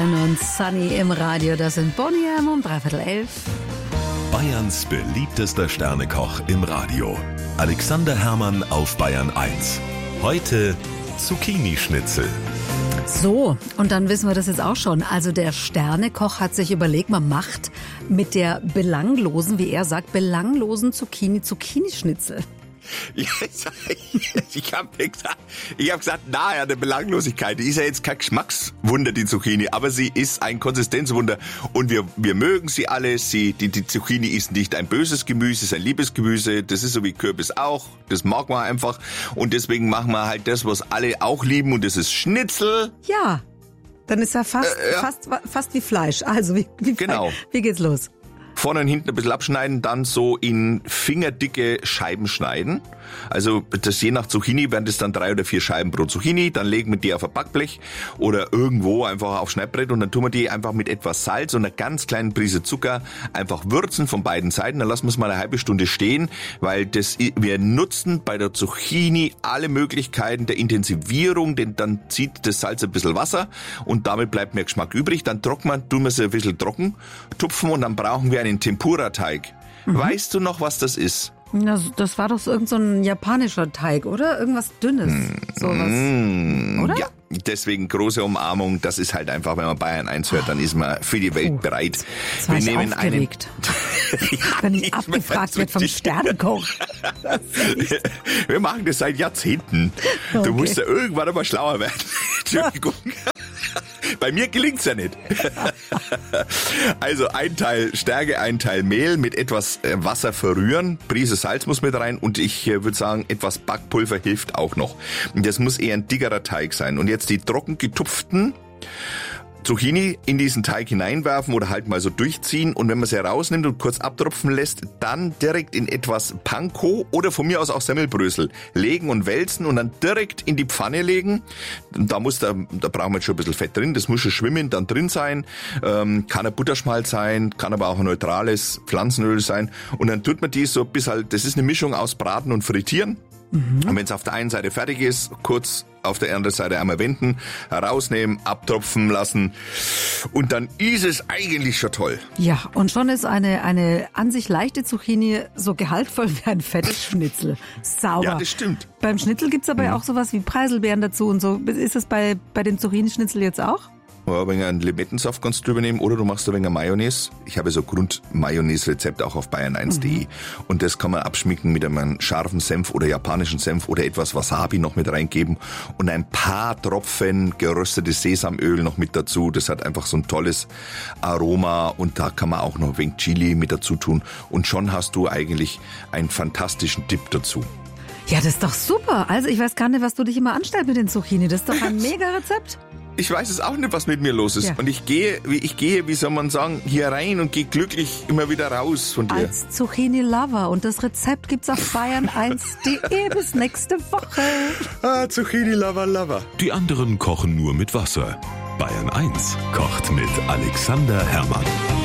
Bayern und Sunny im Radio. Das sind Bonnie M um 11:15. Bayerns beliebtester Sternekoch im Radio. Alexander Herrmann auf Bayern 1. Heute Zucchini-Schnitzel. So, und dann wissen wir das jetzt auch schon. Also der Sternekoch hat sich überlegt, man macht mit der belanglosen, wie er sagt, belanglosen Zucchini-Schnitzel. Ich habe gesagt, naja, eine Belanglosigkeit, die ist ja jetzt kein Geschmackswunder, die Zucchini, aber sie ist ein Konsistenzwunder und wir mögen sie alle. Die Zucchini ist nicht ein böses Gemüse, ist ein liebes Gemüse, das ist so wie Kürbis auch, das mag man einfach und deswegen machen wir halt das, was alle auch lieben und das ist Schnitzel. Ja, dann ist er fast wie Fleisch. Also wie genau. Wie geht's los? Vorne und hinten ein bisschen abschneiden, dann so in fingerdicke Scheiben schneiden. Also das je nach Zucchini werden das dann 3 oder 4 Scheiben pro Zucchini. Dann legen wir die auf ein Backblech oder irgendwo einfach auf Schneidbrett und dann tun wir die einfach mit etwas Salz und einer ganz kleinen Prise Zucker einfach würzen von beiden Seiten. Dann lassen wir es mal eine halbe Stunde stehen, weil wir nutzen bei der Zucchini alle Möglichkeiten der Intensivierung, denn dann zieht das Salz ein bisschen Wasser und damit bleibt mehr Geschmack übrig. Dann tun wir sie ein bisschen trocken, tupfen und dann brauchen wir einen Tempura-Teig. Weißt du noch, was das ist? Na, das war doch irgend so ein japanischer Teig, oder? Irgendwas Dünnes. Sowas. Oder? Ja, deswegen große Umarmung. Das ist halt einfach, wenn man Bayern 1 hört, dann ist man für die Welt bereit. Das war ich aufgeregt. Wenn ich abgefragt wird vom Sternekoch. Wir machen das seit Jahrzehnten. Okay. Du musst ja irgendwann aber schlauer werden. Entschuldigung. Bei mir gelingt's ja nicht. Also ein Teil Stärke, ein Teil Mehl mit etwas Wasser verrühren. Prise Salz muss mit rein und ich würde sagen, etwas Backpulver hilft auch noch. Und das muss eher ein dickerer Teig sein. Und jetzt die trocken getupften Zucchini in diesen Teig hineinwerfen oder halt mal so durchziehen und wenn man sie rausnimmt und kurz abtropfen lässt, dann direkt in etwas Panko oder von mir aus auch Semmelbrösel legen und wälzen und dann direkt in die Pfanne legen. Da brauchen wir jetzt schon ein bisschen Fett drin, das muss schon schwimmen, dann drin sein. Kann ein Butterschmalz sein, kann aber auch ein neutrales Pflanzenöl sein und dann tut man die so bis halt, das ist eine Mischung aus Braten und Frittieren. Und wenn es auf der einen Seite fertig ist, kurz auf der anderen Seite einmal wenden, herausnehmen, abtropfen lassen und dann ist es eigentlich schon toll. Ja, und schon ist eine an sich leichte Zucchini so gehaltvoll wie ein fettes Schnitzel. Sauber. Ja, das stimmt. Beim Schnitzel gibt's aber auch sowas wie Preiselbeeren dazu und so. Ist das bei dem Zucchini-Schnitzel jetzt auch? Ja, ein wenig einen Limettensaft kannst du drüber nehmen oder du machst ein wenig Mayonnaise. Ich habe so Grund-Mayonnaise-Rezept auch auf bayern1.de und das kann man abschminken mit einem scharfen Senf oder japanischen Senf oder etwas Wasabi noch mit reingeben und ein paar Tropfen geröstetes Sesamöl noch mit dazu. Das hat einfach so ein tolles Aroma und da kann man auch noch ein wenig Chili mit dazu tun und schon hast du eigentlich einen fantastischen Tipp dazu. Ja, das ist doch super. Also ich weiß gar nicht, was du dich immer anstellst mit den Zucchini. Das ist doch ein mega Rezept. Ich weiß es auch nicht, was mit mir los ist. Ja. Und ich gehe, wie soll man sagen, hier rein und gehe glücklich immer wieder raus von dir. Als Zucchini-Lover. Und das Rezept gibt's auf bayern1.de. Bis nächste Woche. Zucchini-Lover. Die anderen kochen nur mit Wasser. Bayern 1 kocht mit Alexander Herrmann.